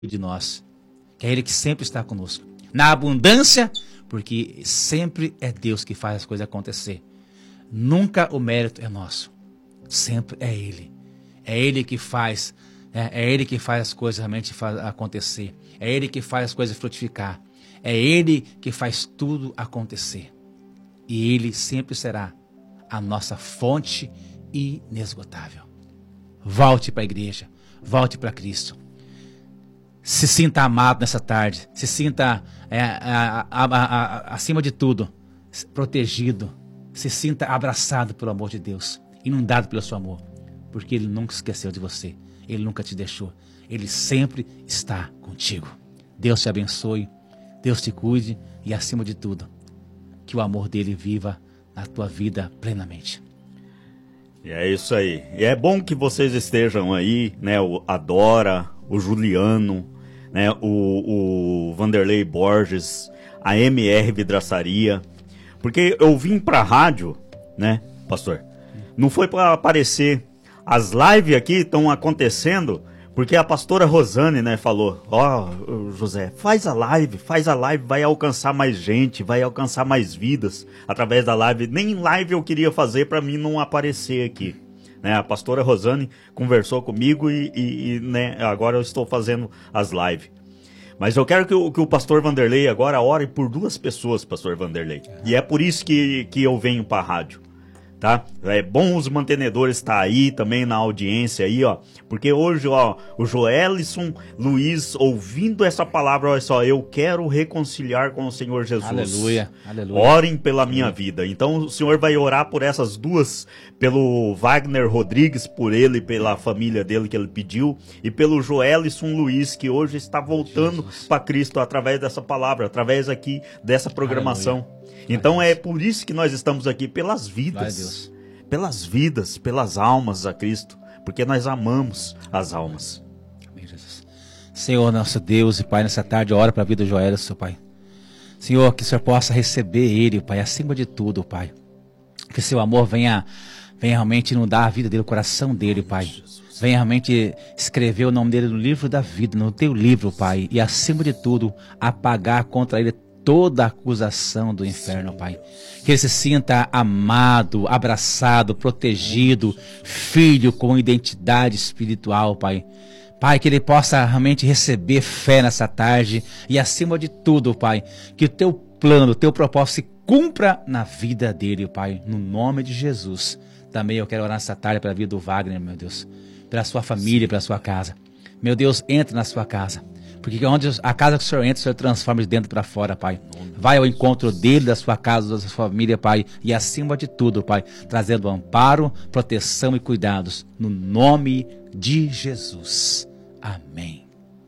de nós, que é Ele que sempre está conosco. Na abundância, porque sempre é Deus que faz as coisas acontecer. Nunca o mérito é nosso, sempre é Ele. É Ele que faz, é Ele que faz as coisas realmente acontecer. É Ele que faz as coisas frutificar. É Ele que faz tudo acontecer. E Ele sempre será a nossa fonte inesgotável. Volte para a igreja, volte para Cristo. Se sinta amado nessa tarde, se sinta acima de tudo, protegido, se sinta abraçado pelo amor de Deus, inundado pelo seu amor, porque Ele nunca esqueceu de você, Ele nunca te deixou, Ele sempre está contigo. Deus te abençoe, Deus te cuide e, acima de tudo, que o amor dele viva na tua vida plenamente. E é isso aí. E é bom que vocês estejam aí, né? A Dora, o Juliano, né? O Vanderlei Borges, a MR Vidraçaria. Porque eu vim pra rádio, né, pastor? Não foi para aparecer. As lives aqui estão acontecendo porque a pastora Rosane, né, falou: José, faz a live, vai alcançar mais gente, vai alcançar mais vidas através da live. Nem live eu queria fazer para mim não aparecer aqui, né? A pastora Rosane conversou comigo e né, agora eu estou fazendo as lives. Mas eu quero que o pastor Vanderlei agora ore por 2 pessoas, pastor Vanderlei. E é por isso que eu venho para a rádio. Tá? É bom os mantenedores estar aí também na audiência aí, ó, porque hoje, ó, o Joelison Luiz ouvindo essa palavra, olha só, eu quero reconciliar com o Senhor Jesus. Aleluia, aleluia. Orem pela minha vida. Então o Senhor vai orar por essas 2, pelo Wagner Rodrigues, por ele, pela família dele que ele pediu, e pelo Joelison Luiz, que hoje está voltando para Cristo através dessa palavra, através aqui dessa programação. Aleluia. Então é por isso que nós estamos aqui, pelas vidas, pelas almas a Cristo, porque nós amamos as almas. Amém, Jesus. Senhor, nosso Deus e Pai, nessa tarde, ora para a vida do Joel, seu Pai. Senhor, que o Senhor possa receber ele, Pai, acima de tudo, Pai. Que seu amor venha realmente inundar a vida dele, o coração dele, Pai. Venha realmente escrever o nome dele no livro da vida, no teu livro, Pai. E acima de tudo, apagar contra ele toda a acusação do inferno, Pai. Que ele se sinta amado, abraçado, protegido, filho com identidade espiritual, Pai. Pai, que ele possa realmente receber fé nessa tarde e, acima de tudo, Pai, que o teu plano, o teu propósito se cumpra na vida dele, Pai, no nome de Jesus. Também eu quero orar nessa tarde pela vida do Wagner, meu Deus, pela sua família, pela sua casa. Meu Deus, entra na sua casa. Porque onde a casa que o Senhor entra, o Senhor transforma de dentro para fora, Pai. Vai ao encontro dele, da sua casa, da sua família, Pai. E acima de tudo, Pai, trazendo amparo, proteção e cuidados. No nome de Jesus. Amém.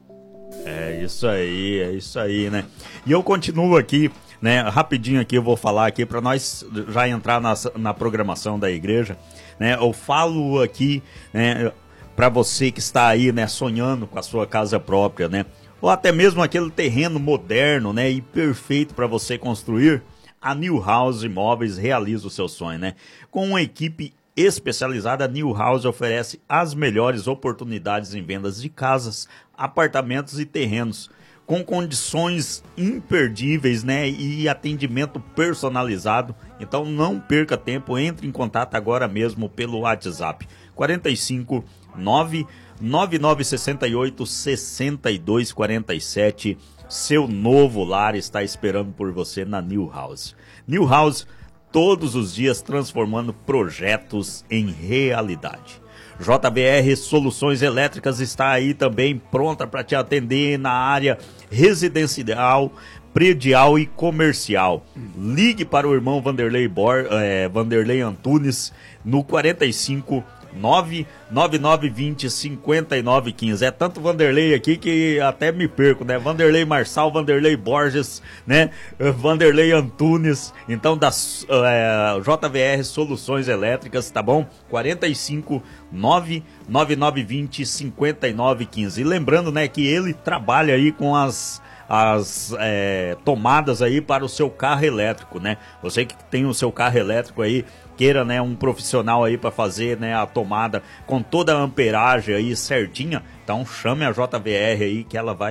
É isso aí, né? E eu continuo aqui, né? Rapidinho aqui eu vou falar aqui para nós já entrar na programação da igreja, né? Eu falo aqui, né, para você que está aí, né, sonhando com a sua casa própria, né? Ou até mesmo aquele terreno moderno, né, e perfeito para você construir, a New House Imóveis realiza o seu sonho, né? Com uma equipe especializada, a New House oferece as melhores oportunidades em vendas de casas, apartamentos e terrenos, com condições imperdíveis, né, e atendimento personalizado. Então não perca tempo, entre em contato agora mesmo pelo WhatsApp 45 99968 6247. Seu novo lar está esperando por você na New House. New House, todos os dias transformando projetos em realidade. JBR Soluções Elétricas está aí também pronta para te atender na área residencial, predial e comercial. Ligue para o irmão Vanderlei Antunes no 45 99920 5915. É tanto Vanderlei aqui que até me perco, né? Vanderlei Marçal, Vanderlei Borges, né? Vanderlei Antunes. Então, das JVR Soluções Elétricas, tá bom? 45 99920 5915. E lembrando, né, que ele trabalha aí com as as tomadas aí para o seu carro elétrico, né? Você que tem o seu carro elétrico aí, queira, né, um profissional aí para fazer, né, a tomada com toda a amperagem aí certinha, então chame a JVR aí que ela vai